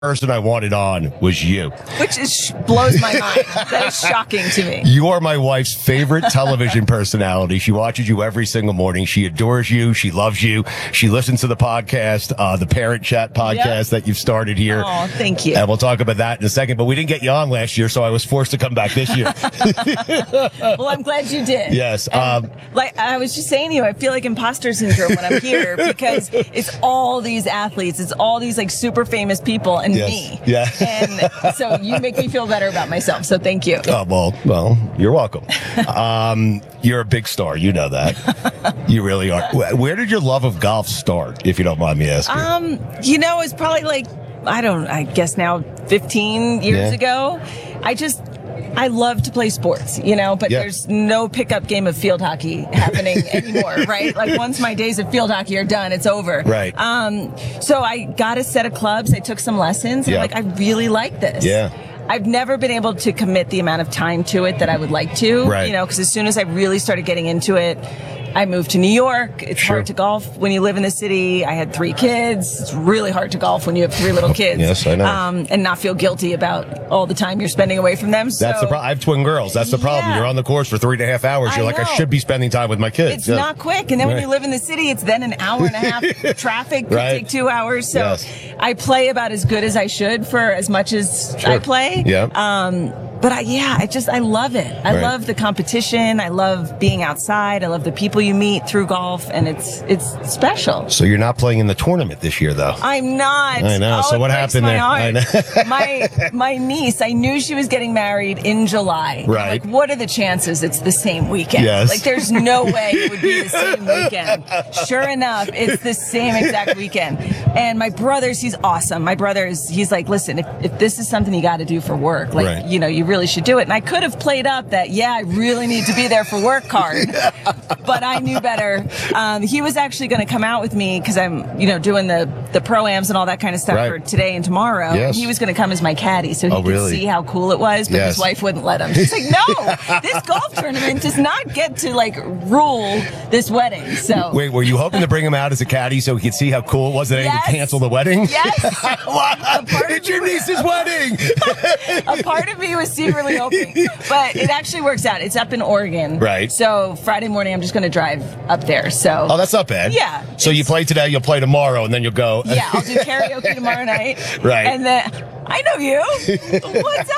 person I wanted on was you. Which blows my mind. That is shocking to me. You are my wife's favorite television personality. She watches you every single morning. She adores you. She loves you. She listens to the podcast, the Parent Chat podcast that you've started here. Oh, thank you. And we'll talk about that in a second. But we didn't get you on last year, so I was forced to come back this year. Well, I'm glad you did. Yes. Like I was just saying to you, I feel like imposter syndrome when I'm here because it's all these athletes. It's all these like super famous people and me. Yeah. And so you make me feel better about myself. So thank you. Oh, well, you're welcome. You're a big star. You know that. You really are. Where did your love of golf start, if you don't mind me asking? It's probably like, I guess now 15 years ago. I love to play sports, but there's no pickup game of field hockey happening anymore, right? Like once my days of field hockey are done, it's over. Right. So I got a set of clubs. I took some lessons. And I really like this. Yeah. I've never been able to commit the amount of time to it that I would like to, because as soon as I really started getting into it, I moved to New York. It's hard to golf when you live in the city. I had 3 kids. It's really hard to golf when you have 3 little kids. Yes, I know. And not feel guilty about all the time you're spending away from them. That's the problem. I have twin girls. That's the problem. You're on the course for 3.5 hours. You're like, I should be spending time with my kids. It's not quick. And then when you live in the city, it's then an hour and a half. Traffic could take 2 hours. So I play about as good as I should for as much as I play. Yeah. But I love it. I love the competition. I love being outside. I love the people you meet through golf, and it's special. So you're not playing in the tournament this year, though. I'm not. I know. So what happened there? I know. My niece, I knew she was getting married in July. Right. Like, what are the chances it's the same weekend? Yes. Like, there's no way it would be the same weekend. Sure enough, it's the same exact weekend. And my brother's, he's awesome. My brother's, he's like, listen, if this is something you got to do for work, like, you really should do it. And I could have played up that, I really need to be there for work card, but I knew better. He was actually going to come out with me because I'm, doing the pro-ams and all that kind of stuff for today and tomorrow. Yes. He was going to come as my caddy so he could see how cool it was, but his wife wouldn't let him. She's like, no, this golf tournament does not get to rule this wedding. So wait, were you hoping to bring him out as a caddy so he could see how cool it was that he could cancel the wedding? Yes. It's your niece's wedding. A part of me was secretly hoping, but it actually works out. It's up in Oregon. Right. So Friday morning, I'm just going to drive up there. So. Oh, that's not bad. Yeah. So you play today, you'll play tomorrow, and then you'll go. Yeah, I'll do karaoke tomorrow night. Right. And then, I know you. What's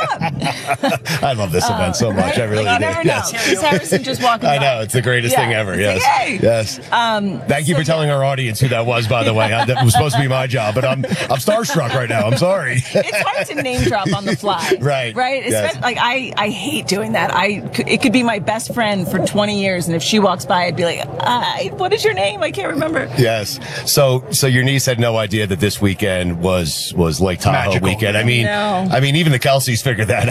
up? I love this event so much. I really do. You never know. Chris Harrison just walking by. I know. It's the greatest thing ever. Yes. Like, hey. Yes. Thank you for telling our audience who that was, by the way. That was supposed to be my job, but I'm starstruck right now. I'm sorry. It's hard to name drop on the fly. Right. Right? Yes. Like, I hate doing that. It could be my best friend for 20 years, and if she walks by, I'd be like, what is your name? I can't remember. Yes. So your niece had no idea that this weekend was Lake Tahoe Magical. weekend. I mean, even the Kelseys figured that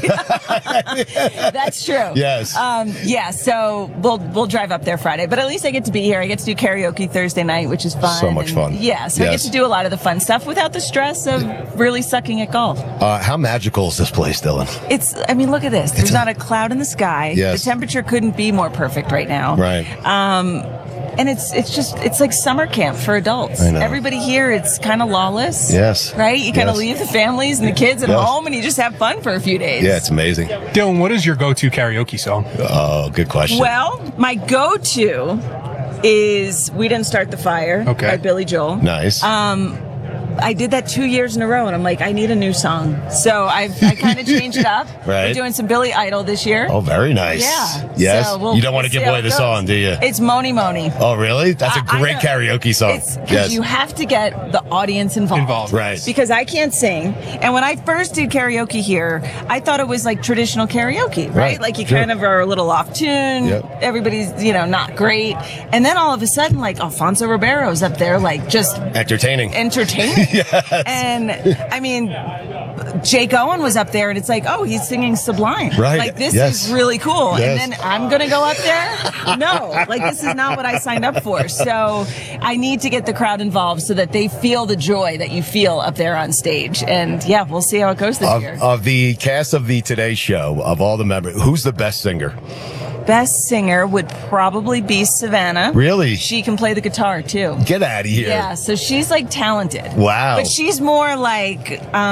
out. That's true. Yes. So we'll drive up there Friday, but at least I get to be here. I get to do karaoke Thursday night, which is fun. So much fun. Yeah. So I get to do a lot of the fun stuff without the stress of really sucking at golf. How magical is this place, Dylan? Look at this. There's not a cloud in the sky. Yes. The temperature couldn't be more perfect right now. Right. And it's like summer camp for adults. I know. Everybody here, it's kind of lawless. Yes. Right? You kind of Yes. leave the families and the kids at home and you just have fun for a few days. Yeah, it's amazing. Dylan, what is your go-to karaoke song? Oh, good question. Well, my go-to is We Didn't Start the Fire by Billy Joel. Nice. I did that 2 years in a row, and I'm like, I need a new song. So I kind of changed it up. Right. We're doing some Billy Idol this year. Oh, very nice. Yeah. Yes. So You don't want to give away the song, do you? It's Moni Moni. Oh, really? That's a great karaoke song. It's because you have to get the audience involved. Right. Because I can't sing. And when I first did karaoke here, I thought it was like traditional karaoke, right? Like you kind of are a little off tune. Yep. Everybody's, not great. And then all of a sudden, like Alfonso Ribeiro's up there, like just entertaining. Yes. And I mean, Jake Owen was up there, and it's like, oh, he's singing Sublime. Right. Like, this is really cool. Yes. And then I'm going to go up there? No. Like, this is not what I signed up for. So I need to get the crowd involved so that they feel the joy that you feel up there on stage. And, we'll see how it goes this year. Of the cast of the Today Show, of all the members, who's the best singer? best singer would probably be Savannah. Really? She can play the guitar too. Get out of here. Yeah, so she's like talented. Wow. But she's more like